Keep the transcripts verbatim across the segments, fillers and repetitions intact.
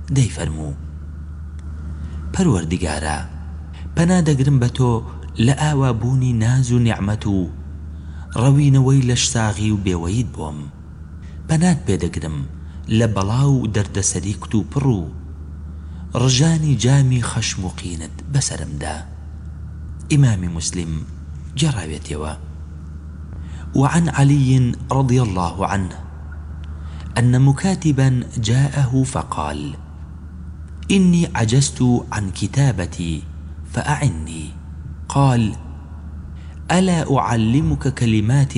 دەی فەرموو: پەروەردگارە، پەنا دەگرم بە تۆ لە ئاوابوونی ناز و نیعمەت و ڕەوینەوەی لە شساغی و بێوەیت بۆم. پەنات پێدەگرم لە بەڵاو و دەردەسەری کت و پڕ و ڕژانی جامی خەشم و قینت بەسەرمدا. ئیمامی موسلم جێڕاوێتەوە. وعن علي رضي الله عنه أن مكاتبا جاءه فقال: إني عجزت عن كتابتي فأعني. قال: ألا أعلمك كلمات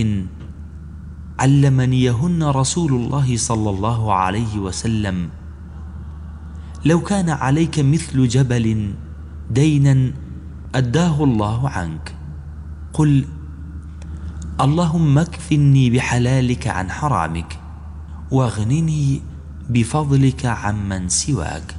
علمنيهن رسول الله صلى الله عليه وسلم لو كان عليك مثل جبل دينا أداه الله عنك. قل: اللهم اكفني بحلالك عن حرامك واغنني بفضلك عمن سواك.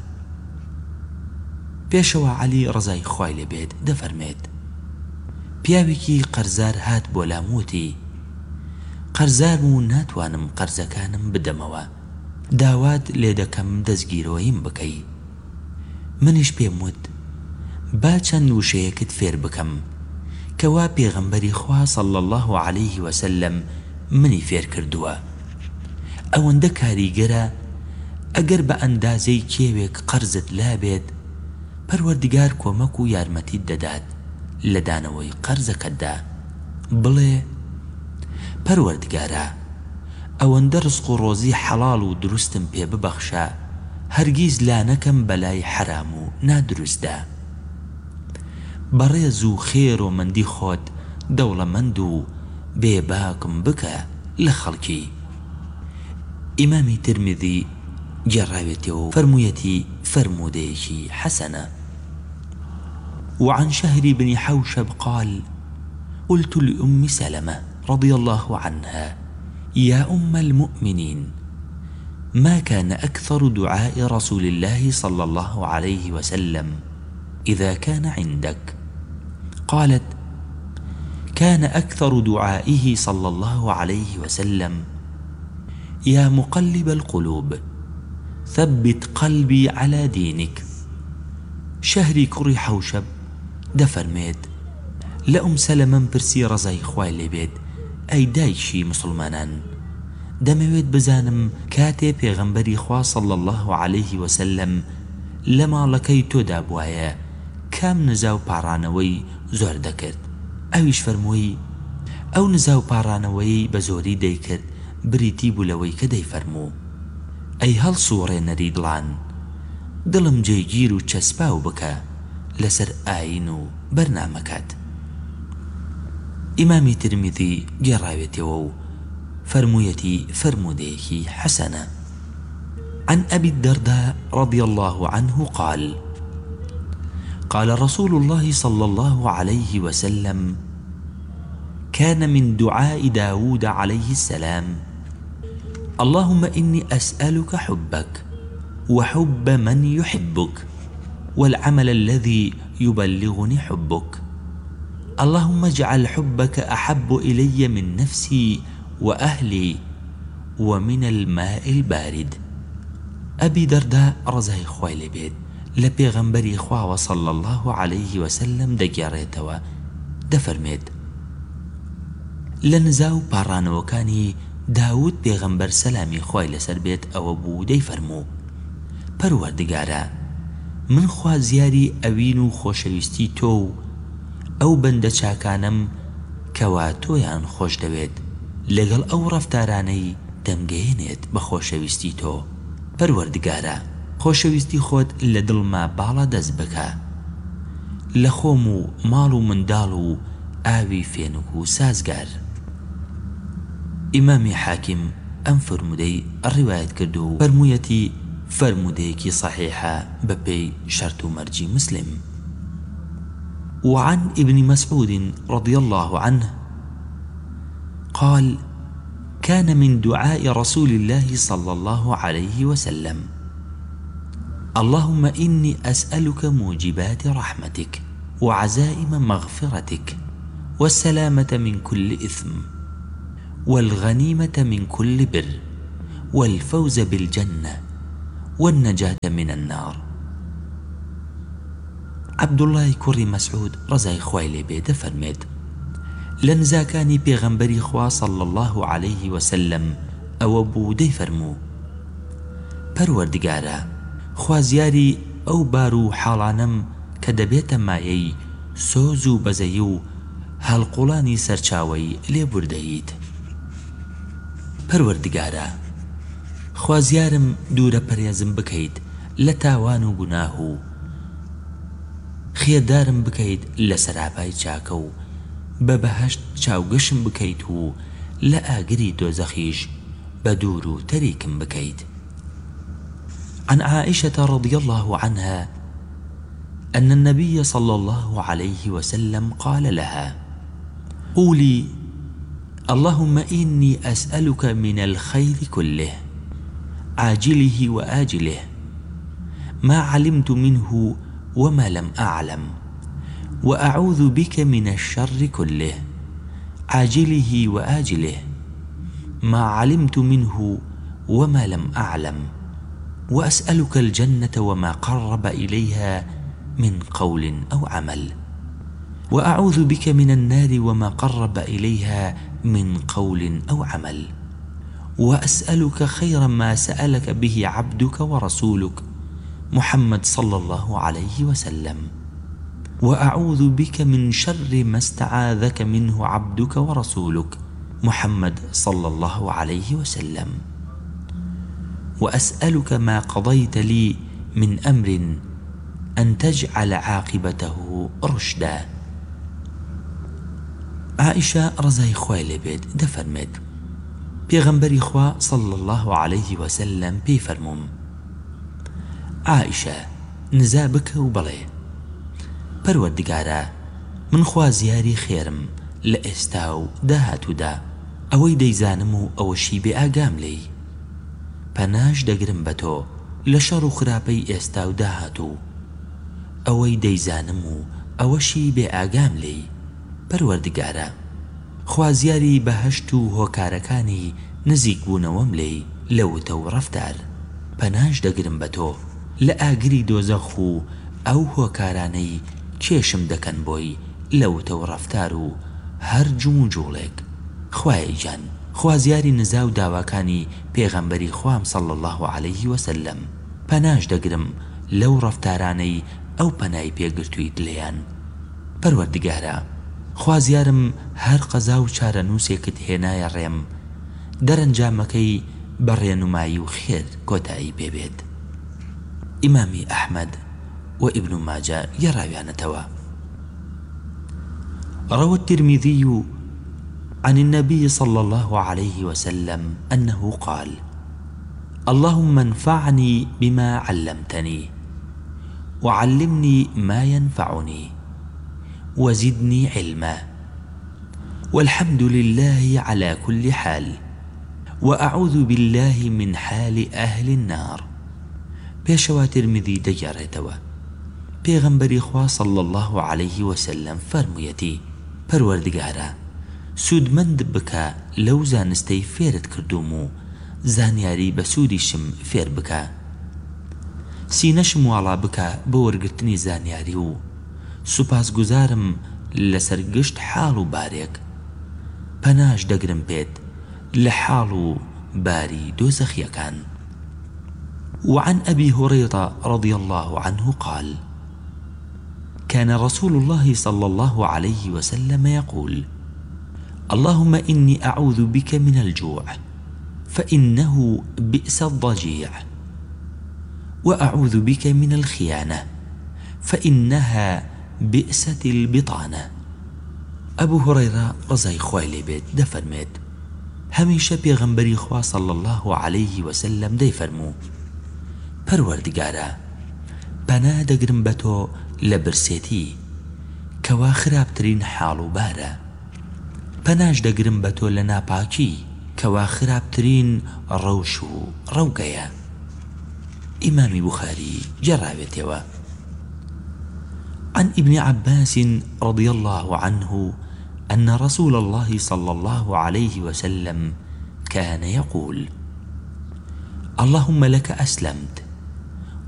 پێشەوە عەلی ڕزای خوای لێبێت دەفەرمێت: پیاوێکی قەرزار هات بۆ لاموتی: قەرزارم و ناتوانم قەرزەکانم بدەمەوە، داوات لێ دەکەم دەستگیرۆیم بکەی. منیش پێم وت: با چەند وشەیەکت فێر بکەم کەوا پێغەمبەری خوا صلی الله عليه وسلم منی فێر کردووە. ئەوەندە کاریگەرە ئەگەر بە ئەندازەی کێوێک قەرزت لابێت پەروەردگار کۆمەک و یارمەتیت دەدات لە دانەوەی قەرزەکەتدا. بڵێ: پەروەردگارە، ئەوەندە ڕزق و ڕۆزی حەڵاڵ و دروستم پێ ببەخشە هەرگیز لا نەکەم بەلای حرام و نادروستدا. بەڕێز و خێر و مندی خۆت دەوڵەمەند و بێباکم بکە لە خەڵکی. ئیمامی ترمذی جێڕاوێتەوە و فەرموویەتی فەرموودەیەکی حەسەنە. وعن شهر بن حوشب قال: قلت لأم سلمة رضي الله عنها: يا أم المؤمنين، ما كان أكثر دعاء رسول الله صلى الله عليه وسلم إذا كان عندك؟ قالت: كان أكثر دعائه صلى الله عليه وسلم: يا مقلب القلوب ثبت قلبي على دينك. شهري كڕی حوشب دەفەرمێت: لە ئوم سەلەمەم پرسی ڕزای خوای لێبێت: ئەی دایشی مسلمانان، دەمەوێت بزانم کاتێ پێغەمبەری خوا صلی الله عليه وسلم لە ماڵەکەی تۆدا بوایە کام نزا و پاڕانەوەی زۆر دەکرد؟ ئەویش فەرمووی: ئەو نزا و پاڕانەوەی بە زۆری دەیکرد بریتی بوو لەوەی کە دەیفەرموو: ئەی هەڵسووڕێنەری دڵان، دڵم جێگیر و چەسپاو بکە لەسەر ئاین و بەرنامەکات. ئیمامی ترمذی گێڕاوێتەوە و فەرموویەتی فەرموودەیەکی حەسەنە. عن أبي الدرداء رضي الله عنه قال: قال رسول الله صلى الله عليه وسلم: كان من دعاء داود عليه السلام: اللهم إني أسألك حبك وحب من يحبك والعمل الذي يبلغني حبك. اللهم اجعل حبك أحب إلي من نفسي وأهلي ومن الماء البارد. أبي درداء ڕزای خوای لێبێت لە پێغەمبەری خواوە صلی الله عليه وسلم دەگێڕێتەوە دەفەرمێت: لە نزا و پاڕانەوەکانی داود پێغەمبەر سەلامی خوای لەسەر بێت ئەوە بوو دەیفەرموو: پەروەردگارە، من خوازیاری ئەوین و خۆشەویستی تۆ و ئەو بەندە چاکانم کەوا تۆیان خۆش دەوێت لەگەڵ ئەو ڕەفتارانەی دەمگەیەنێت بە خۆشەویستی تۆ. پەروەردگارە، خۆشەویستی خۆت لە دڵما باڵا دەست بکە لە خۆم و ماڵ و منداڵ و ئاوی فێنک و سازگار. ئیمامی حاکم ئەم فرمودەی ڕیوایەت کرد و فەرموویەتی فرمودەیەکی صحیحە بەپێی شەرت و مەرجی مسلم. وعن ابن مسعود رضي الله عنه قال: كان من دعاء رسول الله صلى الله عليه وسلم: اللهم إني أسألك موجبات رحمتك وعزائم مغفرتك والسلامة من كل إثم والغنيمة من كل بر والفوز بالجنة والنجاة من النار. عبد الله كري مسعود رضای خوای لێ بێ دەفەرمێت لە نزاکانی پێغەمبەری خوا صلی الله عليه وسلم ئەوە بوو دەیفەرموو پەروەردگارە خوازیاری ئەو بار و حاڵانم کە دەبێتە مایەی سۆز و بەزەیی و هەڵقوڵانی سەرچاوەی لێبوردەیت. پەروەردگارە خوازیارم دوورە پەرێزم بکەیت لە تاوان و گوناه و خێدارم بکەیت لە سەراپای چاکە و بە بەهەشت چاوگەشم بکەیت و لە ئاگری دۆزەخیش بە دوور و تەریکم بکەیت. عن عائشة رضي الله عنها أن النبي صلى الله عليه وسلم قال لها قولي اللهم إني أسألك من الخير كله عاجله وآجله ما علمت منه وما لم أعلم وأعوذ بك من الشر كله عاجله وآجله ما علمت منه وما لم أعلم وأسألك الجنة وما قرب إليها من قول أو عمل وأعوذ بك من النار وما قرب إليها من قول أو عمل وأسألك خير ما سألك به عبدك ورسولك محمد صلى الله عليه وسلم وأعوذ بك من شر ما استعاذك منه عبدك ورسولك محمد صلى الله عليه وسلم وأسألك ما قضيت لي من أمر أن تجعل عاقبته رشدا. عائشة رضای خوای لێ بێت دەفەرمێت پێغەمبەری خوا صلى الله عليه وسلم پێی فەرمووم عائشە نزا بکە و بڵێ پەروەردگارە من خوازیاری خێرم لە ئێستا و داهاتوودا ئەوەی دەیزانم و ئەوەشی بێ ئاگام لێی پەناش دەگرم بە تۆ لە شەڕ و خراپەی ئێستا و داهاتوو ئەوەی دەیزانم و ئەوەشی بێ ئاگام لێی پەروەردگارە خوازیاری بەهەشت و هۆکارەکانی نزیک بوونەوەم لێی لەوتە و ڕەفتار پەناش دەگرم بە تۆ لە ئاگری دۆزەخ و ئەو هۆکارانەی کێشم دەکەن بۆی لەوتە و ڕەفتار و هەر جوم و جوڵێک. خوایە گیان خوازیاری نزا و داواکانی پێغەمبەری خوام صلی الله عليه وسلم پەناش دەگرم لەو ڕەفتارانەی ئەو پەنای پێگرتوویت لێیان. پەروەردگارە خوازیارم هەر قەزا و چارەنووسێکت هێنایە ڕێم دەرەنجامەکەی بە ڕێنمایی و خێر کۆتایی پێبێت. ئیمامی ئەحمەد و ئیبن ماجە گەڕاویانەتەوە. روى الترمذي عن النبي صلى الله عليه وسلم أنه قال اللهم انفعني بما علمتني وعلمني ما ينفعني وزدني علما والحمد لله على كل حال وأعوذ بالله من حال أهل النار. پێشەوا ترمذی دەگەڕێتەوە پێغەمبەری خوا صلی الله عليه وسلم فەرموویەتی پەروەردگارە سوودمەند بکە لەو زانستەی فێرت کردوم و زانیاری بە سوودیشم فێر بکە سینەشم واڵا بکە بە وەرگرتنی زانیاری و سوپاسگوزارم لەسەر گشت حاڵ و بارێک پەناش دەگرم پێت لە حاڵ و باری دۆزەخیەکان. وعن أبي هريرة رضي الله عنه قال كان رسول الله صلى الله عليه وسلم يقول اللهم إني أعوذ بك من الجوع فإنه بئس الضجيع وأعوذ بك من الخيانة فإنها بئست البطانة. أبو هريرة رضای خوای لێ بێت دەفەرمێت هەمیشە پێغەمبەری خوا صلى الله عليه وسلم دەیفەرموو پەروەردگارە پەنا دەگرم بە تۆ لە برسێتی کەوا خراپترین حاڵ و بارە پەناش دەگرم بە تۆ لە ناپاکی کەوا خراپترین ڕەوش و ڕەوگەیە. ئیمامی بوخاری گەڕاوێتەوە. عن ابن عباس رضي الله عنه أن رسول الله صلى الله عليه وسلم كان يقول اللهم لك أسلمت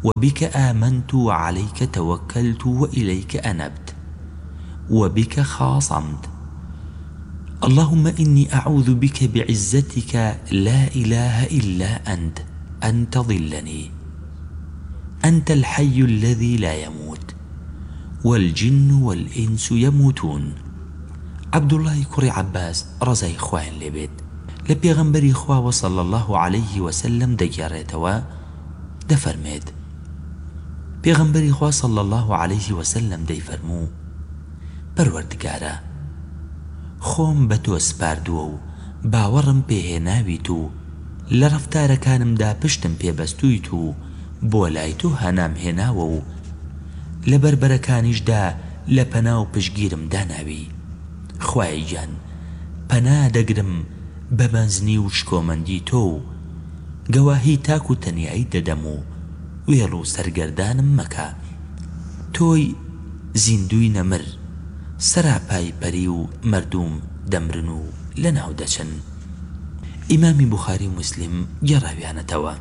وبك آمنت وعليك توكلت وإليك أنبت وبك خاصمت. اللهم إني أعوذ بك بعزتك لا إله إلا أنت أن تضلني. أنت الحي الذي لا يموت والجن والإنس يموتون. عبد الله كري عباس رزاي خوان لبيت لبيغنبري خوا صلى الله عليه وسلم دياريتوا دفرميد بيغنبري خوا صلى الله عليه وسلم دي فرمو پروردگارا خۆم بە تۆ سپاردووە و باوەڕم پێهێناویت و لە ڕەفتارەکانمدا پشتم پێبەستوویت و بۆ لای تۆ هەنام هێناوە و لە بەربەرەکانیشدا لە پەنا و پشگیرم داناوی. خوای گیان پەنا دەگرم بە بەنزنی و شکۆمەندی تۆ و گەواهی تاک و تەنیایی دەدەم و وێڵ و سەرگەردانم مەکە. تۆی زیندوی نەمر سەراپای پەری و مەردووم دەمرن و لەناو دەچن. ئیمامی بوخاری مسلم گێڕاویانەتەوە.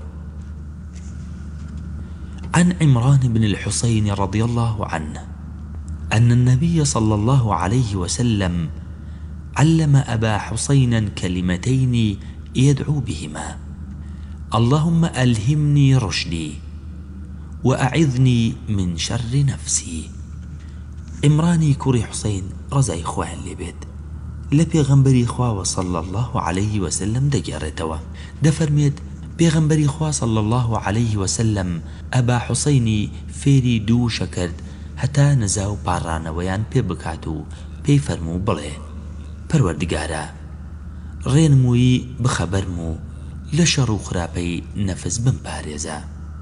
عن عمران بن الحسين رضي الله عنه أن النبي صلى الله عليه وسلم علم أبا حسينا كلمتين يدعو بهما: اللهم ألهمني رشدي وأعذني من شر نفسي. عمرانی کوڕی حوسەین ڕزای خوایان لێبێت لە پێغەمبەری خوا صلى الله عليه وسلم دەگێڕێتەوە. دەفەرمێت پێغەمبەری خوا صلى الله عليه وسلم ئەبا حوسەینی فێری دوو شەکرد هەتا نزا و پاڕانەوەیان پێ بکات و پێی فەرموو بڵێ: پەروەردگارە ڕێنمووی بخەبەرم و لە شەڕ و خراپەی نەفس بمپارێزە.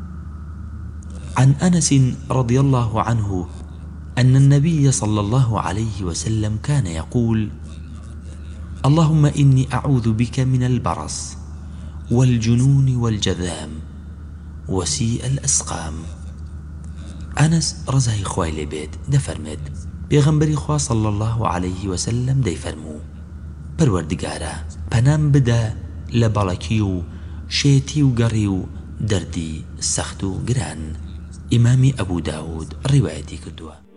عن أنس رضي الله عنه أن النبي صلى الله عليه وسلم كان يقول: اللهم إني أعوذ بك من البرص والجنون والجذام وسيء الأسقام. أنس رزاي خوای لێبێت دەفەرمێت پێغەمبەری خوا صلى الله عليه وسلم دەیفەرموو: پەروەردگارە پەنام بدە لە بەڵەکی و شێتی و گەڕی و دەردی سەخت و گران. ئیمامی ئەبوو داود ڕیوایەتی کردووە.